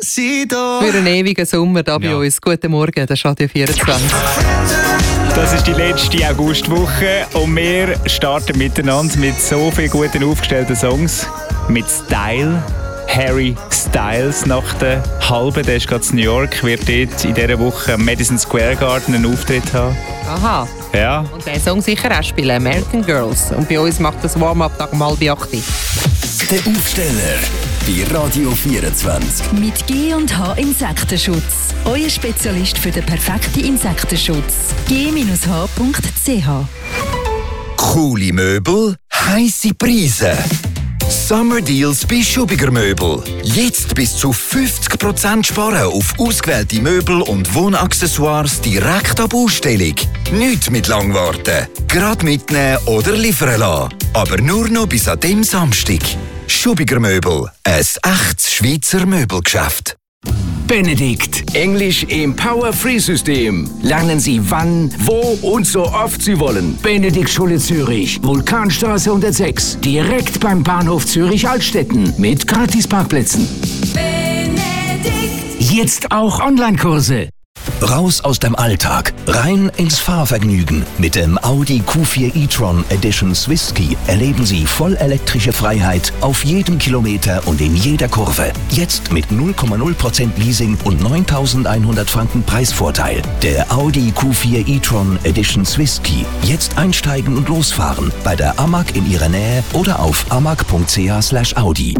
sie da. Für einen ewigen Sommer da bei uns. Guten Morgen, das ist Radio 24. Das ist die letzte Augustwoche und wir starten miteinander mit so vielen guten aufgestellten Songs. Mit Style. Harry Styles nach der halben, der ist gerade in New York, wird dort in dieser Woche am Madison Square Garden einen Auftritt haben. Aha. Ja. Und den Song sicher auch spielen, American Girls. Und bei uns macht das Warm-up Tag um 7:30. Der Aufsteller bei Radio 24. Mit G&H Insektenschutz. Euer Spezialist für den perfekten Insektenschutz. g-h.ch. Coole Möbel, heisse Preise. Summer Deals bei Schubiger Möbel. Jetzt bis zu 50% sparen auf ausgewählte Möbel und Wohnaccessoires direkt ab Ausstellung. Nicht mit lang warten. Gerade mitnehmen oder liefern lassen. Aber nur noch bis an dem Samstag. Schubiger Möbel. Ein echtes Schweizer Möbelgeschäft. Benedikt. Englisch im Power-Free-System. Lernen Sie wann, wo und so oft Sie wollen. Benedikt Schule Zürich. Vulkanstraße 106. Direkt beim Bahnhof Zürich-Altstetten. Mit Gratisparkplätzen. Benedikt. Jetzt auch Online-Kurse. Raus aus dem Alltag, rein ins Fahrvergnügen. Mit dem Audi Q4 e-tron Edition Swiss-Ski erleben Sie vollelektrische Freiheit auf jedem Kilometer und in jeder Kurve. Jetzt mit 0,0% Leasing und 9.100 Franken Preisvorteil. Der Audi Q4 e-tron Edition Swiss-Ski. Jetzt einsteigen und losfahren bei der AMAG in Ihrer Nähe oder auf amag.ch/Audi.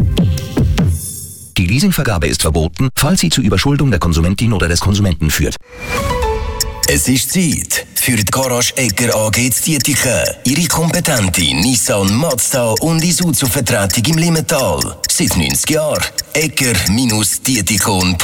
Die Leasingvergabe ist verboten, falls sie zu Überschuldung der Konsumentin oder des Konsumenten führt. Es ist Zeit für die Garage Egger AG zu Dietiken. Ihre kompetente Nissan, Mazda und Isuzu-Vertretung im Limmental. Seit 90 Jahren. egger-dietikon.ch.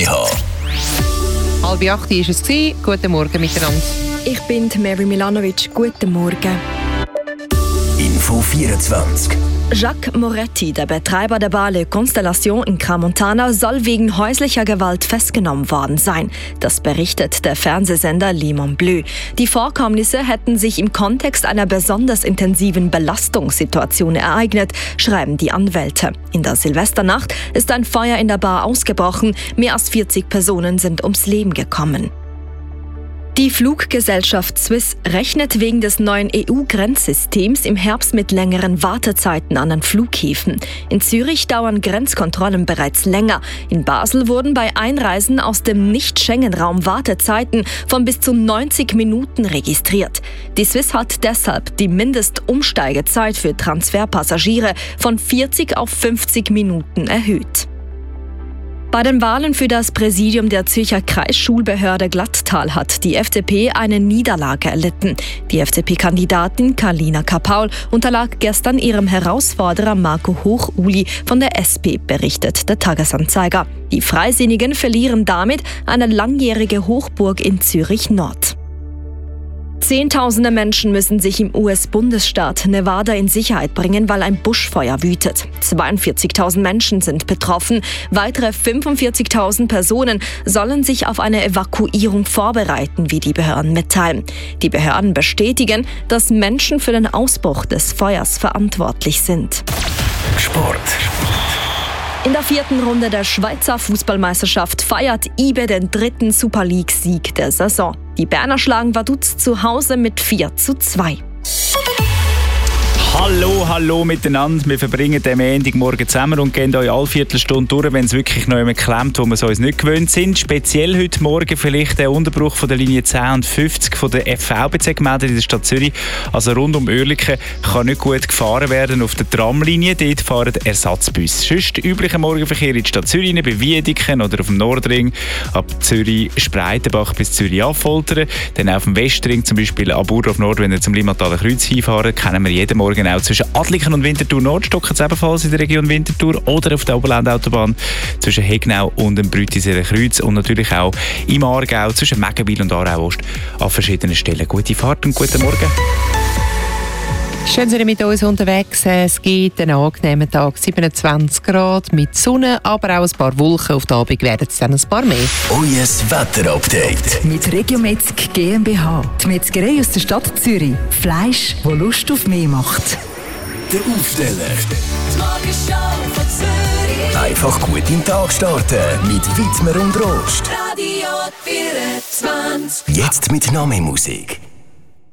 7:30 war es. Guten Morgen miteinander. Ich bin Mary Milanovic. Guten Morgen. Info 24. Jacques Moretti, der Betreiber der Bar Le Constellation in Crans-Montana, soll wegen häuslicher Gewalt festgenommen worden sein. Das berichtet der Fernsehsender Le Monde Bleu. Die Vorkommnisse hätten sich im Kontext einer besonders intensiven Belastungssituation ereignet, schreiben die Anwälte. In der Silvesternacht ist ein Feuer in der Bar ausgebrochen. Mehr als 40 Personen sind ums Leben gekommen. Die Fluggesellschaft Swiss rechnet wegen des neuen EU-Grenzsystems im Herbst mit längeren Wartezeiten an den Flughäfen. In Zürich dauern Grenzkontrollen bereits länger. In Basel wurden bei Einreisen aus dem Nicht-Schengen-Raum Wartezeiten von bis zu 90 Minuten registriert. Die Swiss hat deshalb die Mindestumsteigezeit für Transferpassagiere von 40 auf 50 Minuten erhöht. Bei den Wahlen für das Präsidium der Zürcher Kreisschulbehörde Glattal hat die FDP eine Niederlage erlitten. Die FDP-Kandidatin Carlina Kapaul unterlag gestern ihrem Herausforderer Marco Hochuli von der SP, berichtet der Tagesanzeiger. Die Freisinnigen verlieren damit eine langjährige Hochburg in Zürich-Nord. Zehntausende Menschen müssen sich im US-Bundesstaat Nevada in Sicherheit bringen, weil ein Buschfeuer wütet. 42.000 Menschen sind betroffen. Weitere 45.000 Personen sollen sich auf eine Evakuierung vorbereiten, wie die Behörden mitteilen. Die Behörden bestätigen, dass Menschen für den Ausbruch des Feuers verantwortlich sind. Sport. In der 4. Runde der Schweizer Fußballmeisterschaft feiert IBE den 3. Super League-Sieg der Saison. Die Berner schlagen Vaduz zu Hause mit 4:2. Hallo miteinander. Wir verbringen den Montagmorgen zusammen und gehen euch alle Viertelstunde durch, wenn es wirklich noch jemand klemmt, wo wir es uns nicht gewöhnt sind. Speziell heute Morgen vielleicht der Unterbruch von der Linie 10 und 50 von der FVBZ gemeldet in der Stadt Zürich. Also rund um Oerlikon kann nicht gut gefahren werden auf der Tramlinie. Dort fahren Ersatzbusse. Sonst üblicher Morgenverkehr in die Stadt Zürich, bei Wiedeken oder auf dem Nordring, ab Zürich-Spreitenbach bis Zürich-Affoltern. Dann auf dem Westring, zum Beispiel ab Burdorf Nord, wenn ihr zum Limmataler Kreuz hinfahren, kennen wir jeden Morgen auch zwischen Adliken und Winterthur Nord, stocken es ebenfalls in der Region Winterthur, oder auf der Oberlandautobahn zwischen Hegnau und dem Brütiseler Kreuz und natürlich auch im Aargau zwischen Meggenwil und Aarau Ost an verschiedenen Stellen. Gute Fahrt und guten Morgen. Schön, dass ihr mit uns unterwegs seid. Es gibt einen angenehmen Tag, 27 Grad mit Sonne, aber auch ein paar Wolken. Auf den Abend werden es dann ein paar mehr. Euer Wetterupdate. Mit Regiometzg GmbH. Die Metzgerei aus der Stadt Zürich. Fleisch, das Lust auf mehr macht. Der Aufsteller. Die Morgenshow von Zürich. Einfach gut in den Tag starten mit Widmer und Rost. Radio 24. Jetzt mit Name Musik.